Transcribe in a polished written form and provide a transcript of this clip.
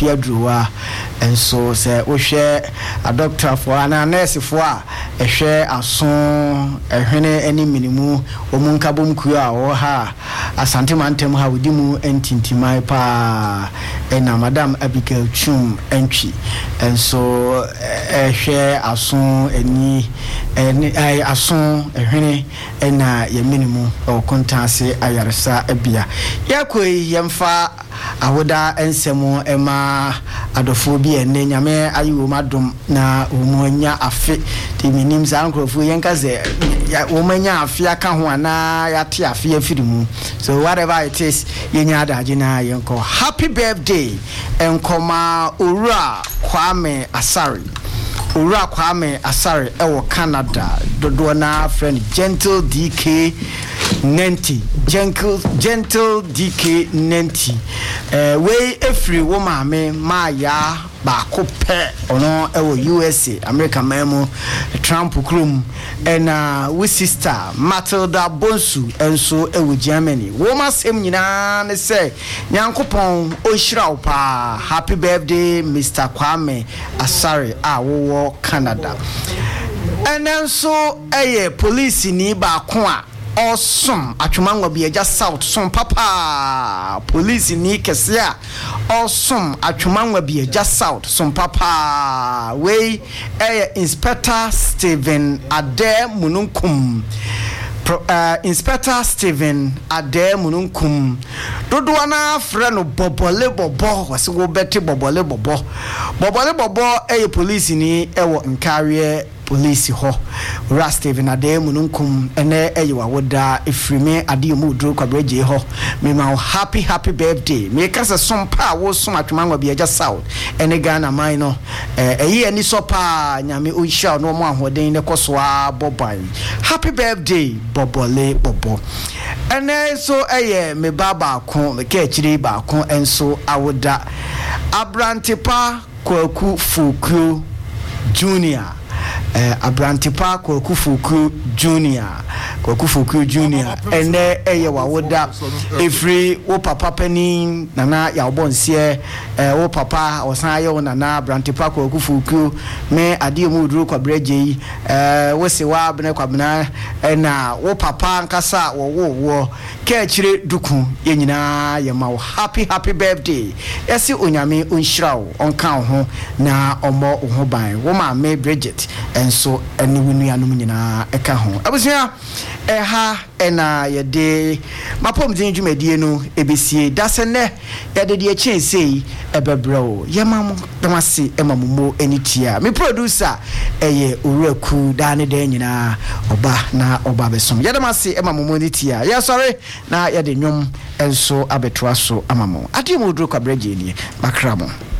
afia druwa enso se wo hwe a doctor for ana nurse for a ehwe aso ehwene ani minimu omunkabom kuyo a wo ha asante mantem ha wodimu entintimai pa ena madam Abigail Chum entry enso ehwe aso ani aso ehwene ena ye minimu o kontase ayaresa abia yakoi yemfa awoda ensemo ema adofo bi enne nyame ayiwo madom na omuanya afe timinim za nkrofo yenkaze omuanya afe aka ho ana yate afe afirimu so whatever it is yenya adaje na yenko happy birthday enkoma Owura Kwame Asare ewo Canada dodo na friend Gentle DK Nenti Gentle DK Nenti we every woman maya ba kope ono ewo USA America memo Trump krum and we sister Matilda Bonsu enso ewo Germany woman sem nyina ne say nyankopon ohira pa happy birthday Mr. Kwame Asare wo Canada and then so police ni ba ko a awesome atwumanwa bieja south son papa police ni kese a awesome atwumanwa bieja south son papa we Inspector Stephen Ademununkum Inspector Stephen Ademununkum dodo na freno bobole bobo wase wo beti bobole bobo police ni ewo Nkare police ho Stephen Ademununkum ene eyewa woda efrime ademu dro kwabreje ho me ma happy birthday me kasa sompa wo som atmanwa bieja south ene Ghana man no eyi ani sopa nyame ohia no mo ahoden ne kosoa boban happy birthday bobole bobo ene so me baba ko me ka chiri ba ko enso awoda Abrantepa Kwaku Fuku Junior Abrantepa Kwaku Fuku Junior ene wa woda every wo papa pani nana ya obonsie wo papa osan ye nana Abrantepa Kwaku Fuku me ademu duru kwabreje wo se wa abne kwabna na wo papa nkasa wo ka chire duku ye nyina ye ma happy birthday yesi onyame onhyirawo onka ho na omo ho ban wo ma me Bridget enso eni winu anum nyina eka ho abusia ha ena yede mapom din dwumadie no ebesie dasene yede de chiensei ebebreo yemam damase emamumo enitia me producer eye Owuraku dane de nyina oba besom yede mase emamumo enitia ya sorry na yede nwom enso abetoa so amamo adie modro kwabreje ni bakramo